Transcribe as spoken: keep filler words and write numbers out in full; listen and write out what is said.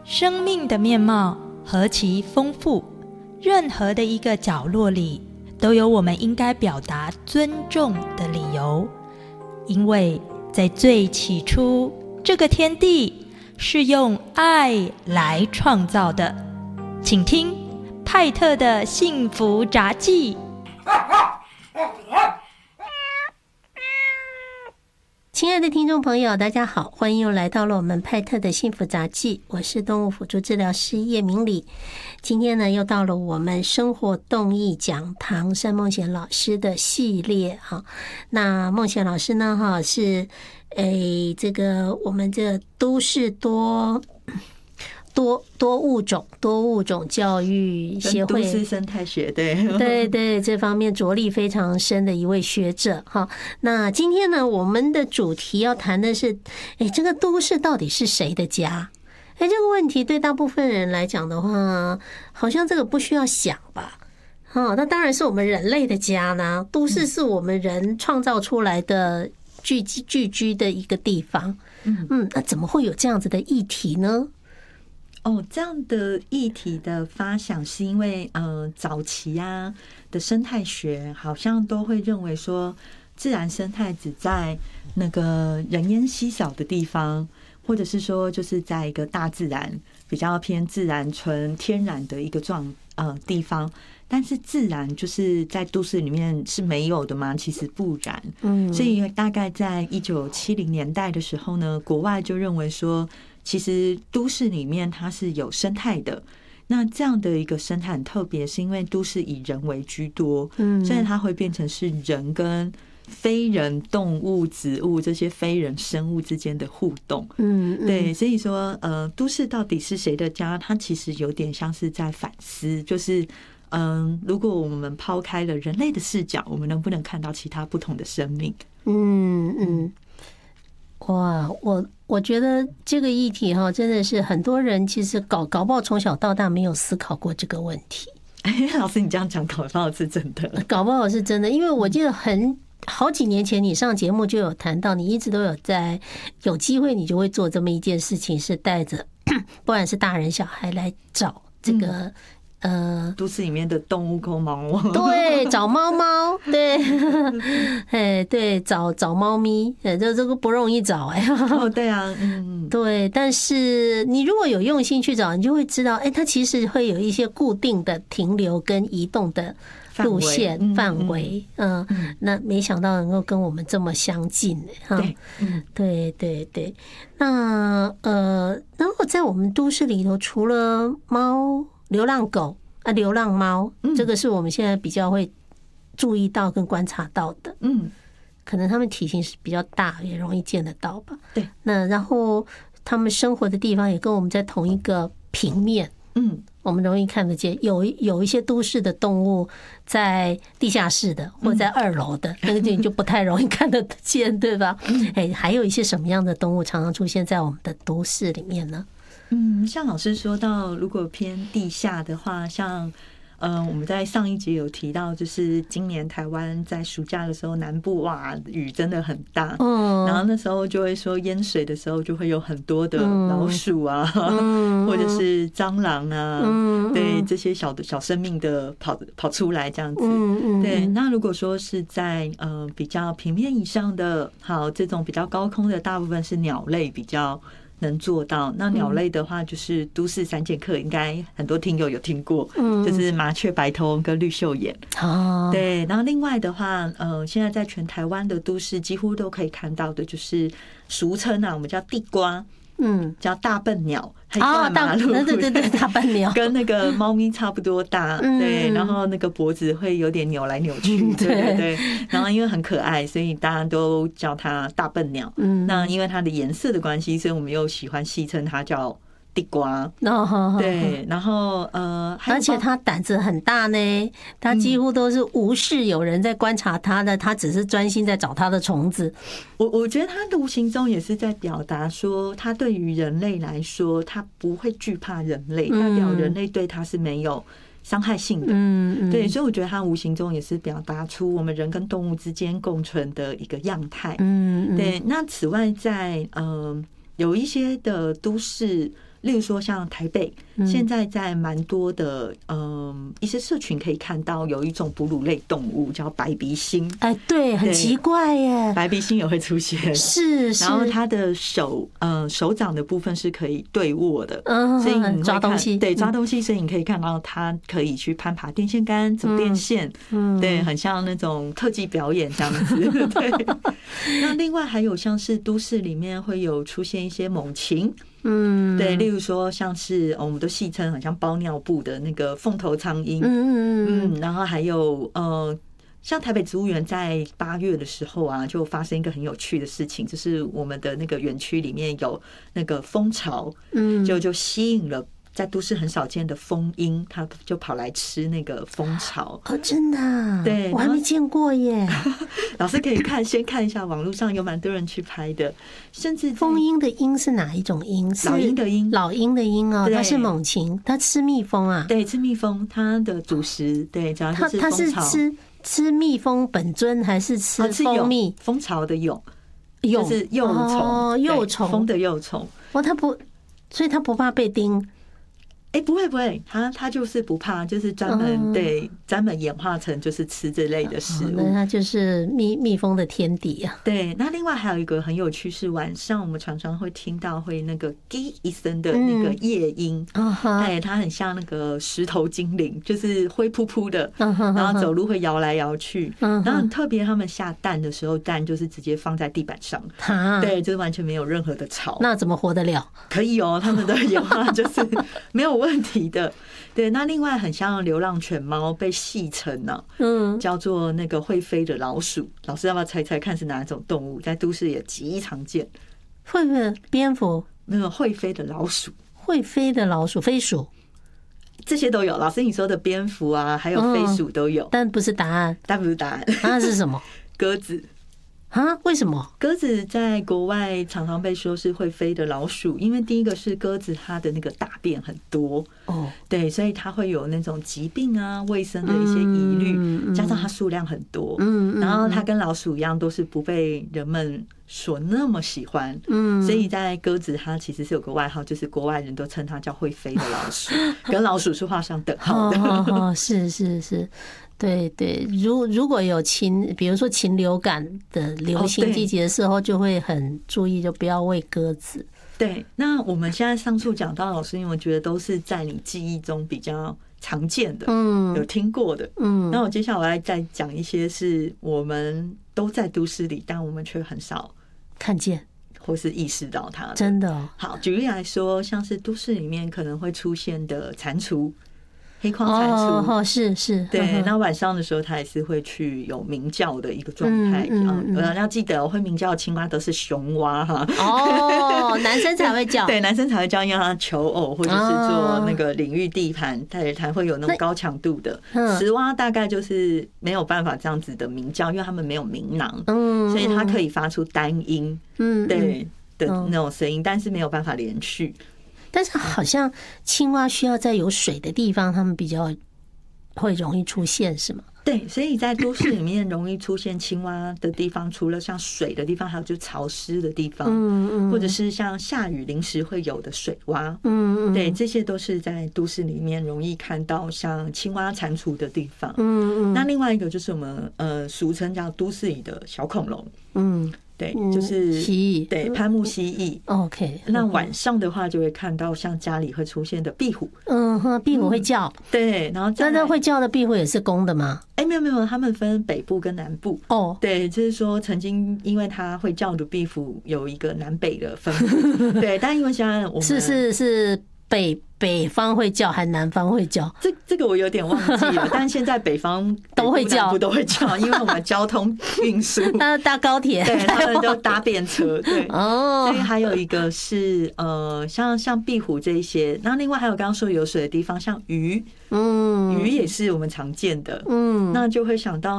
生命的面貌何其丰富，任何的一个角落里都有我们应该表达尊重的理由。因为在最起初，这个天地是用爱来创造的。请听派特的幸福杂记。 亲爱的听众朋友，大家好，欢迎又来到了我们派特的幸福杂记，我是动物辅助治疗师叶明里。今天呢，又到了我们生活动艺讲堂单梦贤老师的系列哈。那梦贤老师呢，哈是诶，这个我们这个都市多。多多物种多物种教育协会都市生态学，对对对，这方面着力非常深的一位学者哈。那今天呢，我们的主题要谈的是，哎，这个都市到底是谁的家？哎，这个问题对大部分人来讲的话，好像这个不需要想吧？哦，那当然是我们人类的家呢。都市是我们人创造出来的聚集聚居的一个地方。嗯嗯，那怎么会有这样子的议题呢？ 哦，这样的议题的发想是因为，呃，早期啊的生态学好像都会认为说，自然生态只在那个人烟稀少的地方，或者是说就是在一个大自然比较偏自然纯天然的一个状呃地方。但是自然就是在都市里面是没有的吗？其实不然。嗯，所以大概在一九七零年代的时候呢，国外就认为说，其实都市里面它是有生态的。那这样的一个生态很特别，是因为都市以人为居多，嗯，所以它会变成是人跟非人、动物、植物这些非人生物之间的互动。嗯，对，所以说，呃，都市到底是谁的家？它其实有点像是在反思，就是。嗯，如果我们抛开了人类的视角，我们能不能看到其他不同的生命？ 嗯嗯，哇，我我觉得这个议题哈，真的是很多人其实搞搞不好从小到大没有思考过这个问题。 哎，老师，你这样讲搞不好是真的， 搞不好是真的，因为我记得很好几年前你上节目就有谈到，你一直都有在有机会，你就会做这么一件事情，是带着不管是大人小孩来找这个。嗯呃， 都市里面的动物抠猫， 对，找猫猫，对，哎，对，找找猫咪，哎，这这个不容易找哎。 哦，对啊，嗯， 对，但是你如果有用心去找，你就会知道，哎，它其实会有一些固定的停留跟移动的路线范围，嗯，那没想到能够跟我们这么相近，哈，对对对，那呃，然后在我们都市里头，除了猫。流浪狗啊，流浪猫，这个是我们现在比较会注意到跟观察到的。嗯，可能它们体型是比较大，也容易见得到吧。 对， 那然后它们生活的地方也跟我们在同一个平面。嗯，我们容易看得见。有有一些都市的动物在地下室的，或在二楼的，那个就不太容易看得见，对吧？哎，还有一些什么样的动物常常出现在我们的都市里面呢？ 嗯，像老师说到，如果偏地下的话，像呃，我们在上一集有提到，就是今年台湾在暑假的时候，南部哇雨真的很大，嗯，然后那时候就会说淹水的时候，就会有很多的老鼠啊，嗯、或者是蟑螂啊，嗯、对这些小的小生命的跑跑出来这样子，嗯、对。那如果说是在呃比较平面以上的，好这种比较高空的，大部分是鸟类比较。能做到。那鸟类的话，就是都市三剑客，应该很多听友有听过，嗯，就是麻雀、白头翁跟绿袖眼。哦，对。然后另外的话，呃，现在在全台湾的都市几乎都可以看到的，就是俗称啊，我们叫地瓜。嗯，叫大笨鸟，还挂马路， 对对对，大笨鸟跟那个猫咪差不多大，对，然后那个脖子会有点扭来扭去，对对对，然后因为很可爱，所以大家都叫它大笨鸟。嗯，那因为它的颜色的关系，所以我们又喜欢戏称它叫地瓜。哦，对，然后呃， 而且它胆子很大呢，它几乎都是无视有人在观察它的，它只是专心在找它的虫子。 我我觉得它的无形中也是在表达说，它对于人类来说，它不会惧怕人类，代表人类对它是没有伤害性的。嗯，对，所以我觉得它无形中也是表达出我们人跟动物之间共存的一个样态。嗯，对。那此外在，在呃有一些的都市。 例如说像台北，现在在蛮多的嗯一些社群可以看到有一种哺乳类动物叫白鼻星。 哎，对，很奇怪耶， 白鼻星也会出现， 是，是然后它的手呃手掌的部分是可以对握的， 嗯， 所以你会看抓东西， 对，抓东西，所以你可以看到它可以去攀爬电线杆、走电线， 嗯， 对，很像那种特技表演这样子。对，那另外还有像是都市里面会有出现一些猛禽，嗯，对，例如说像是我们都戏称很像包尿布的那个凤头苍鹰，嗯嗯嗯，然后还有呃。像台北植物园在八月的时候啊，就发生一个很有趣的事情，就是我们的那个园区里面有那个蜂巢，嗯，就就吸引了在都市很少见的蜂鹰，它就跑来吃那个蜂巢。 哦，真的啊？ 对， 我还没见过耶。 老师可以看，先看一下网络上有蛮多人去拍的，甚至蜂鹰的鹰是哪一种鹰？ 老鹰的鹰， 老鹰的鹰哦，它是猛禽，它吃蜜蜂啊？ 对，吃蜜蜂，它的主食对，主要是它是吃。吃蜜蜂本尊还是吃蜂蜜？ 蜂巢的蛹， 蛹就是幼虫， 幼虫， 蜂的幼虫。 哦，它不，所以它不怕被叮。 哎、欸，不会不会，他他就是不怕，就是专门、嗯、对专门演化成就是吃这类的食物， 哦、那它就是蜜蜜蜂的天敌啊。 对，那另外还有一个很有趣是晚上我们常常会听到会那个叽一声的那个夜莺，哎、嗯，它很像那个石头精灵，就是灰扑扑的，嗯、然后走路会摇来摇去，嗯、然后很特别，他们下蛋的时候蛋就是直接放在地板上，嗯、对，就是完全没有任何的巢， 那怎么活得了？ 可以哦，他们的演化就是没有问题的。对，那另外很像流浪犬猫被戏称呢，嗯，叫做那个会飞的老鼠。老师要不要猜猜看是哪种动物？在都市也极常见。 会不会蝙蝠？ 没有，会飞的老鼠。 会飞的老鼠，飞鼠， 这些都有。老师你说的蝙蝠啊，还有飞鼠都有， 嗯、但不是答案。 但不是答案， 答案是什么？ 鸽子。 啊？为什么鸽子在国外常常被说是会飞的老鼠？因为第一个是鸽子它的那个大便很多哦，对，所以它会有那种疾病啊、卫生的一些疑虑，加上它数量很多，嗯，然后它跟老鼠一样都是不被人们所那么喜欢，嗯，所以在鸽子它其实是有个外号，就是国外人都称它叫会飞的老鼠，跟老鼠是画上等号的。 哦哦，是是是。对对，如如果有禽，比如说禽流感的流行季节的时候，就会很注意，就不要喂鸽子。 对，那我们现在上述讲到，老师，因为我觉得都是在你记忆中比较常见的，嗯，有听过的，嗯。那我接下来再讲一些是我们都在都市里，但我们却很少看见或是意识到它的。 真的哦。 好，举例来说，像是都市里面可能会出现的蟾蜍。黑框蟾蜍哦，是是， 对。那晚上的时候，它也是会去有鸣叫的一个状态。嗯，呃，要记得会鸣叫的青蛙都是雄蛙哈。 哦，男生才会叫。 对，男生才会叫，因为它求偶或者是做那个领域地盘，它也才会有那种高强度的。雌蛙大概就是没有办法这样子的鸣叫，因为它们没有鸣囊，嗯，所以它可以发出单音，嗯，对的那种声音，但是没有办法连续。 但是好像青蛙需要在有水的地方，它们比较会容易出现，是吗？ 对，所以在都市里面容易出现青蛙的地方，除了像水的地方，还有就是潮湿的地方，嗯嗯，或者是像下雨临时会有的水洼，嗯嗯，对，这些都是在都市里面容易看到像青蛙蟾蜍的地方，嗯嗯。那另外一个就是我们呃俗称叫都市里的小恐龙，嗯。对，就是蜥蜴， 对，攀木蜥蜴。 OK， 那晚上的话就会看到像家里会出现的壁虎。 嗯哼，壁虎会叫。 对，然后真的会叫的壁虎也是公的吗？ 哎，没有没有，他们分北部跟南部。哦，对，就是说曾经因为它会叫的壁虎有一个南北的分布。对，但因为现在我们是是是北。北方会叫还南方会叫？ 这这个我有点忘记了，但现在北方都会叫， 不都会叫，因为我们交通运输， 他搭高铁， 对，他们都搭便车，对。哦，所以还有一个是呃，像像壁虎这一些，那另外还有刚刚说有水的地方，像鱼，嗯，鱼也是我们常见的，嗯，那就会想到